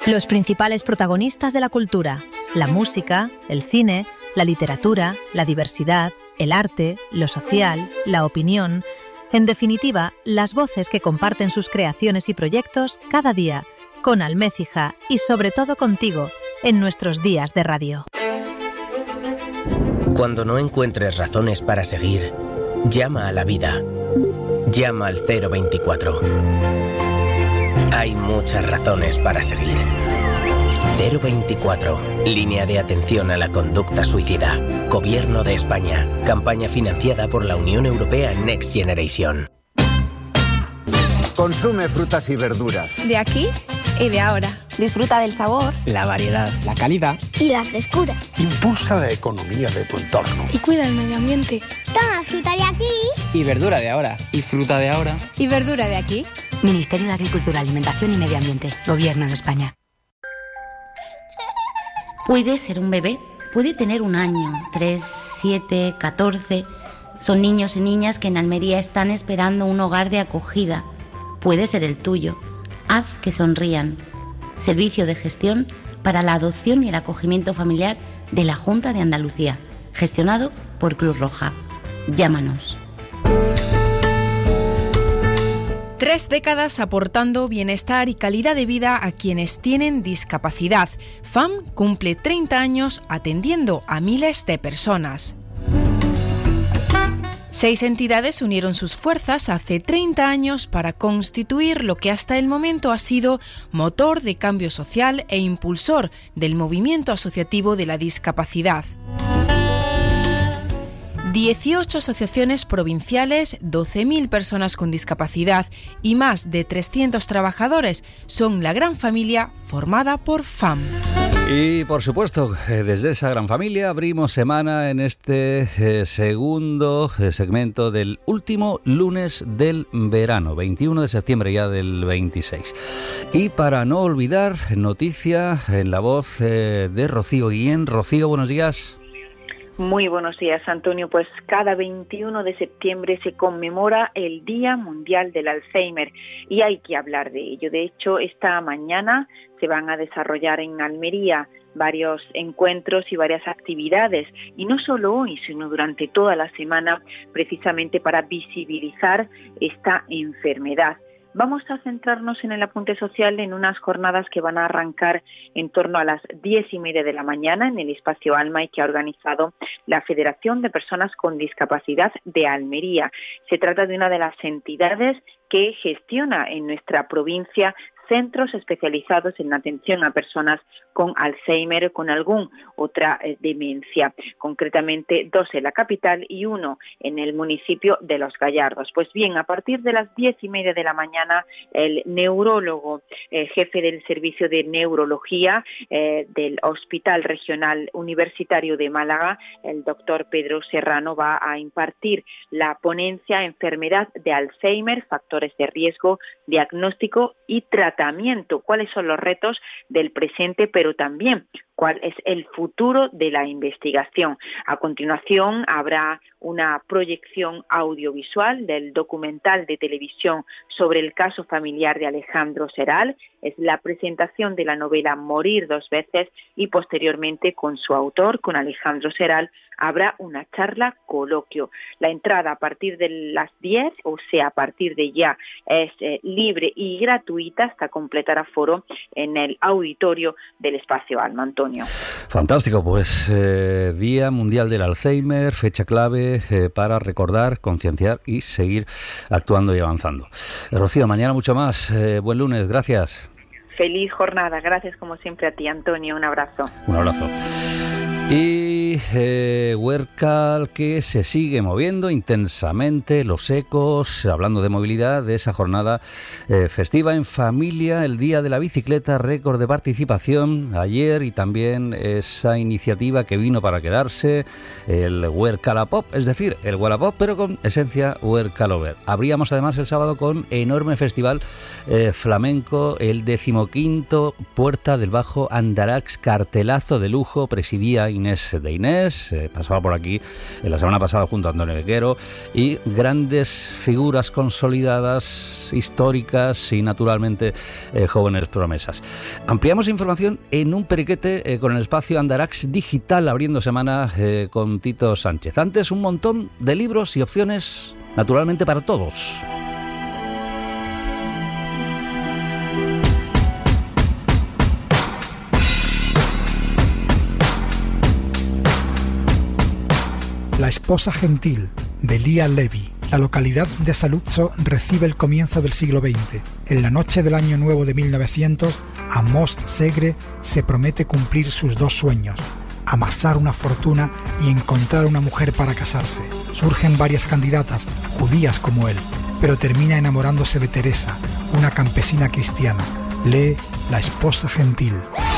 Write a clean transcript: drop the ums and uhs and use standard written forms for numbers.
Los principales protagonistas de la cultura, la música, el cine, la literatura, la diversidad, el arte, lo social, la opinión, en definitiva, las voces que comparten sus creaciones y proyectos cada día, con Almécija y sobre todo contigo, en nuestros días de radio. Cuando no encuentres razones para seguir, llama a la vida. Llama al 024. Hay muchas razones para seguir. 024. Línea de atención a la conducta suicida. Gobierno de España. Campaña financiada por la Unión Europea Next Generation. Consume frutas y verduras. De aquí y de ahora. Disfruta del sabor, la variedad, la calidad y la frescura. Impulsa la economía de tu entorno. Y cuida el medio ambiente. Toma fruta de aquí. Y verdura de ahora. Y fruta de ahora. Y verdura de aquí. Ministerio de Agricultura, Alimentación y Medio Ambiente. Gobierno de España. Puede ser un bebé, puede tener 1 año, 3, 7, 14. Son niños y niñas que en Almería están esperando un hogar de acogida. Puede ser el tuyo. Haz que sonrían. Servicio de gestión para la adopción y el acogimiento familiar de la Junta de Andalucía, gestionado por Cruz Roja. Llámanos. 3 décadas aportando bienestar y calidad de vida a quienes tienen discapacidad. FAM cumple 30 años atendiendo a miles de personas. 6 entidades unieron sus fuerzas hace 30 años para constituir lo que hasta el momento ha sido motor de cambio social e impulsor del movimiento asociativo de la discapacidad. 18 asociaciones provinciales, 12.000 personas con discapacidad y más de 300 trabajadores son la gran familia formada por FAM. Y por supuesto, desde esa gran familia abrimos semana en este segundo segmento del último lunes del verano, 21 de septiembre ya del 26. Y para no olvidar, noticia en la voz de Rocío Guillén. Rocío, buenos días. Muy buenos días, Antonio. Pues cada 21 de septiembre se conmemora el Día Mundial del Alzheimer y hay que hablar de ello. De hecho, esta mañana se van a desarrollar en Almería varios encuentros y varias actividades, y no solo hoy, sino durante toda la semana, precisamente para visibilizar esta enfermedad. Vamos a centrarnos en el apunte social en unas jornadas que van a arrancar en torno a las 10:30 de la mañana en el Espacio Alma y que ha organizado la Federación de Personas con Discapacidad de Almería. Se trata de una de las entidades que gestiona en nuestra provincia centros especializados en atención a personas con Alzheimer o con alguna otra demencia, concretamente 2 en la capital y 1 en el municipio de Los Gallardos. Pues bien, a partir de las 10:30 de la mañana, el neurólogo, jefe del servicio de neurología del Hospital Regional Universitario de Málaga, el doctor Pedro Serrano, va a impartir la ponencia Enfermedad de Alzheimer, factores de riesgo, diagnóstico y tratamiento. ¿Cuáles son los retos del presente, pero también cuál es el futuro de la investigación? A continuación habrá una proyección audiovisual del documental de televisión sobre el caso familiar de Alejandro Seral. Es la presentación de la novela Morir 2 veces y posteriormente con su autor, con Alejandro Seral, habrá una charla coloquio. La entrada a partir de las 10, o sea, a partir de ya, es libre y gratuita hasta completar aforo en el auditorio del Espacio Alma. Antonio. Fantástico, pues Día Mundial del Alzheimer, fecha clave para recordar, concienciar y seguir actuando y avanzando. Rocío, mañana mucho más. Buen lunes, gracias. Feliz jornada, gracias como siempre a ti, Antonio, un abrazo. Un abrazo. Y Huércal, que se sigue moviendo intensamente, los ecos, hablando de movilidad, de esa jornada festiva en familia, el Día de la Bicicleta, récord de participación ayer, y también esa iniciativa que vino para quedarse, el Huércalapop, es decir, el Wallapop, pero con esencia Huércalover. Abríamos además el sábado con enorme festival flamenco, el 15º Puerta del Bajo Andarax, cartelazo de lujo, presidía Inés de Inés, pasaba por aquí la semana pasada junto a Antonio Bequero, y grandes figuras consolidadas, históricas y naturalmente jóvenes promesas. Ampliamos información en un periquete con el espacio Andarax Digital, abriendo semana con Tito Sánchez. Antes, un montón de libros y opciones naturalmente para todos. La esposa gentil, de Lia Levy. La localidad de Saluzzo recibe el comienzo del siglo XX. En la noche del año nuevo de 1900, Amos Segre se promete cumplir sus dos sueños: amasar una fortuna y encontrar una mujer para casarse. Surgen varias candidatas, judías como él, pero termina enamorándose de Teresa, una campesina cristiana. Lee La esposa gentil.